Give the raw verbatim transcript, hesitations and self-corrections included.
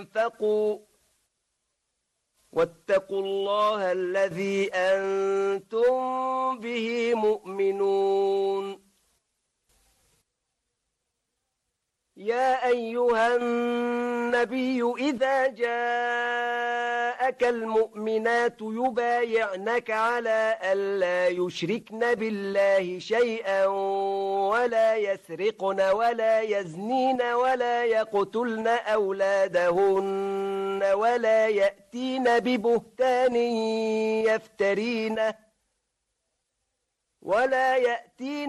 أنفقوا واتقوا الله الذي أنتم به مؤمنون. يا أيها النبي إذا جاءك المؤمنات يبايعنك على ألا يشركن بالله شيئا ولا يسرقن ولا يزنين ولا يقتلن أولادهن ولا يأتين ببهتان يفترينه ولا يأتين